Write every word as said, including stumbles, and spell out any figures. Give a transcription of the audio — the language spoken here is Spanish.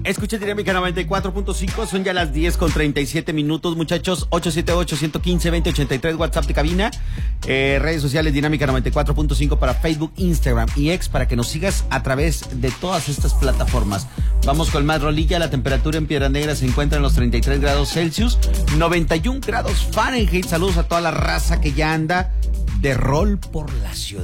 Escucha Dinámica noventa y cuatro punto cinco, son ya las diez con treinta y siete minutos, muchachos. Ocho siete ocho, uno uno cinco, dos cero ocho tres, WhatsApp de cabina. Eh, redes sociales Dinámica noventa y cuatro punto cinco para Facebook, Instagram y X, para que nos sigas a través de todas estas plataformas. Vamos con más rolilla. La temperatura en Piedra Negra se encuentra en los treinta y tres grados Celsius, noventa y uno grados Fahrenheit. Saludos a toda la raza que ya anda de rol por la ciudad.